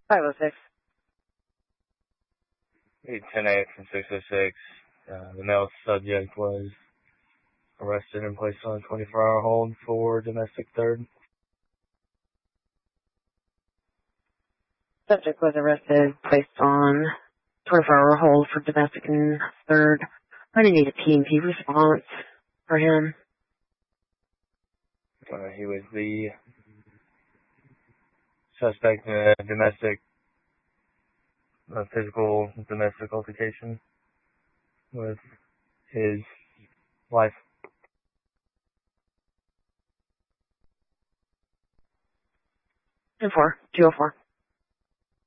506. 810 from 606. The male subject was arrested and placed on a 24-hour hold for domestic third. Subject was arrested, placed on 24-hour hold for domestic and third. I need a P&P response for him. He was the suspect in a physical domestic altercation with his wife. 204.